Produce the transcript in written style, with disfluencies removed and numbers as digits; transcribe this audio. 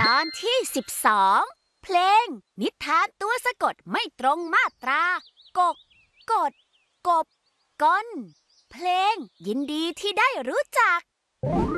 ตอนที่12เพลงนิทานตัวสะกดไม่ตรงมาตรากกกดกบก้นเพลงยินดีที่ได้รู้จัก